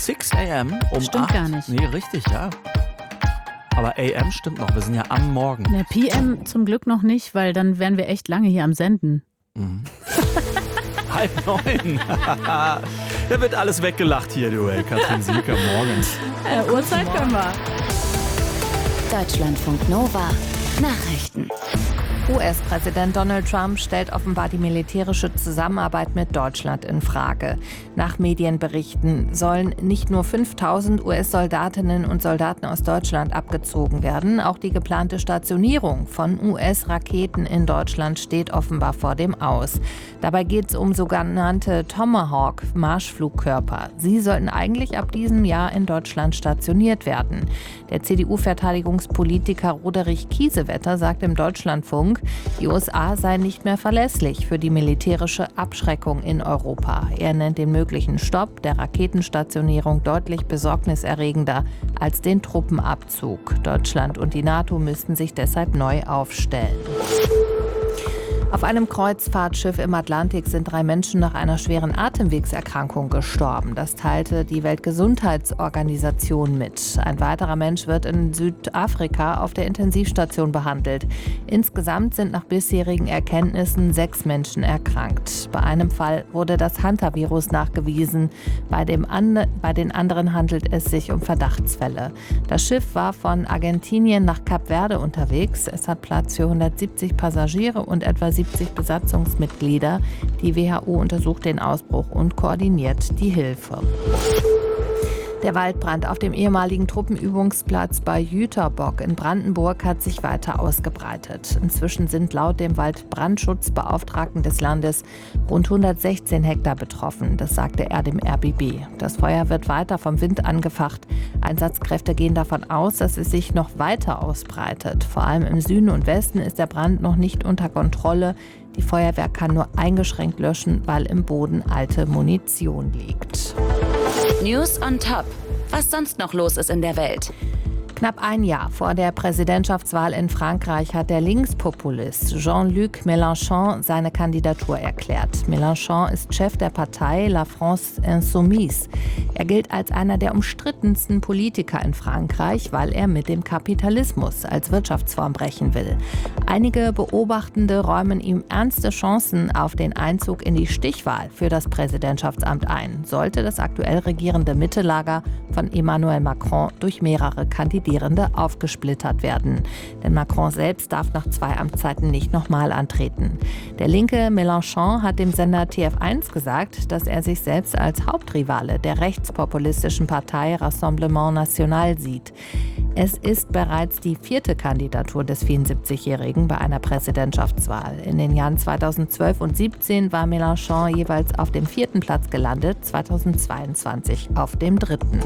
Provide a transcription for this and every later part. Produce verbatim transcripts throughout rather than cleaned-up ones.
six a.m. um Stimmt acht. gar nicht. Nee, richtig, ja. Aber A M stimmt noch, wir sind ja am Morgen. Na, P M zum Glück noch nicht, weil dann wären wir echt lange hier am Senden. Mhm. Halb neun. Da wird alles weggelacht hier, du, ey. Katrin Sieker, morgens. Äh, Uhrzeit können wir. Deutschlandfunk Nova. Nachrichten. U S-Präsident Donald Trump stellt offenbar die militärische Zusammenarbeit mit Deutschland in Frage. Nach Medienberichten sollen nicht nur fünftausend U S-Soldatinnen und Soldaten aus Deutschland abgezogen werden, auch die geplante Stationierung von U S-Raketen in Deutschland steht offenbar vor dem Aus. Dabei geht es um sogenannte Tomahawk-Marschflugkörper. Sie sollten eigentlich ab diesem Jahr in Deutschland stationiert werden. Der C D U-Verteidigungspolitiker Roderich Kiesewetter sagt im Deutschlandfunk, die U S A seien nicht mehr verlässlich für die militärische Abschreckung in Europa. Er nennt den möglichen Stopp der Raketenstationierung deutlich besorgniserregender als den Truppenabzug. Deutschland und die NATO müssten sich deshalb neu aufstellen. Auf einem Kreuzfahrtschiff im Atlantik sind drei Menschen nach einer schweren Atemwegserkrankung gestorben. Das teilte die Weltgesundheitsorganisation mit. Ein weiterer Mensch wird in Südafrika auf der Intensivstation behandelt. Insgesamt sind nach bisherigen Erkenntnissen sechs Menschen erkrankt. Bei einem Fall wurde das Hantavirus nachgewiesen. Bei, dem and- bei den anderen handelt es sich um Verdachtsfälle. Das Schiff war von Argentinien nach Kap Verde unterwegs. Es hat Platz für hundertsiebzig Passagiere und etwa siebzig Besatzungsmitglieder. Die W H O untersucht den Ausbruch und koordiniert die Hilfe. Der Waldbrand auf dem ehemaligen Truppenübungsplatz bei Jüterbock in Brandenburg hat sich weiter ausgebreitet. Inzwischen sind laut dem Waldbrandschutzbeauftragten des Landes rund hundertsechzehn Hektar betroffen. Das sagte er dem R B B. Das Feuer wird weiter vom Wind angefacht. Einsatzkräfte gehen davon aus, dass es sich noch weiter ausbreitet. Vor allem im Süden und Westen ist der Brand noch nicht unter Kontrolle. Die Feuerwehr kann nur eingeschränkt löschen, weil im Boden alte Munition liegt. News on Top. Was sonst noch los ist in der Welt. Knapp ein Jahr vor der Präsidentschaftswahl in Frankreich hat der Linkspopulist Jean-Luc Mélenchon seine Kandidatur erklärt. Mélenchon ist Chef der Partei La France Insoumise. Er gilt als einer der umstrittensten Politiker in Frankreich, weil er mit dem Kapitalismus als Wirtschaftsform brechen will. Einige Beobachtende räumen ihm ernste Chancen auf den Einzug in die Stichwahl für das Präsidentschaftsamt ein, sollte das aktuell regierende Mittelager von Emmanuel Macron durch mehrere Kandidierende aufgesplittert werden. Denn Macron selbst darf nach zwei Amtszeiten nicht nochmal antreten. Der linke Mélenchon hat dem Sender T F eins gesagt, dass er sich selbst als Hauptrivale der rechtspopulistischen Partei Rassemblement National sieht. Es ist bereits die vierte Kandidatur des vierundsiebzigjährigen bei einer Präsidentschaftswahl. In den Jahren zweitausendzwölf und siebzehn war Mélenchon jeweils auf dem vierten Platz gelandet, zweitausendzweiundzwanzig auf dem dritten.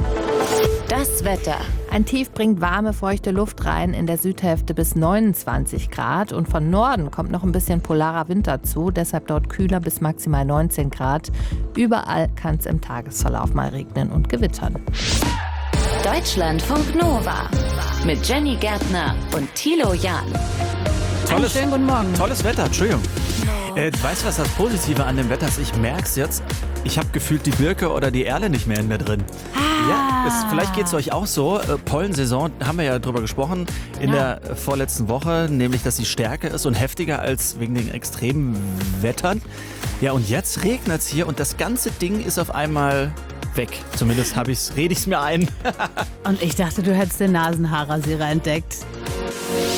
Das Wetter. Ein Tief bringt warme, feuchte Luft rein, in der Südhälfte bis neunundzwanzig Grad. Und von Norden kommt noch ein bisschen polarer Wind dazu, deshalb dort kühler bis maximal neunzehn Grad. Überall kann es im Tagesverlauf mal regnen und gewittern. Deutschlandfunk Nova. Mit Jenny Gärtner und Thilo Jahn. Tolles, Schönen guten Morgen. Tolles Wetter, Entschuldigung. Äh, weißt du, was das Positive an dem Wetter ist? Ich merke es jetzt. Ich habe gefühlt die Birke oder die Erle nicht mehr in mir drin. Ah. Ja, es, vielleicht geht es euch auch so. Äh, Pollensaison, haben wir ja drüber gesprochen in Ja. der vorletzten Woche, nämlich, dass sie stärker ist und heftiger als wegen den extremen Wettern. Ja, und jetzt regnet es hier und das ganze Ding ist auf einmal weg. Zumindest habe ich's, rede ich es mir ein. Und ich dachte, du hättest den Nasenhaarrasierer entdeckt.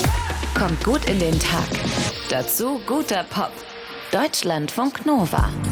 Kommt gut in den Tag. Dazu guter Pop. Deutschlandfunk Nova.